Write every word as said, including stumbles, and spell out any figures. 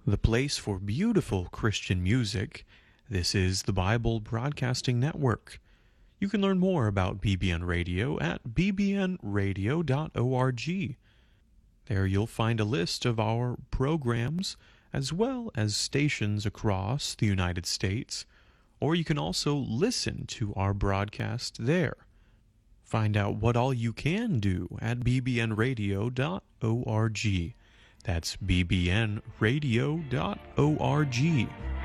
the place for beautiful Christian music. This is the Bible Broadcasting Network. You can learn more about B B N Radio at b b n radio dot org. There you'll find a list of our programs as well as stations across the United States, or you can also listen to our broadcast there. Find out what all you can do at b b n radio dot org. That's b b n radio dot org.